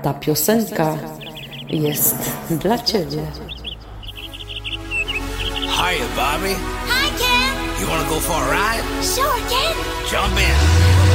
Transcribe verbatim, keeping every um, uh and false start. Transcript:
ta piosenka jest dla ciebie. Hiya, Bobby. Hi, Ken. You wanna go for a ride? Sure, Ken. Jump in.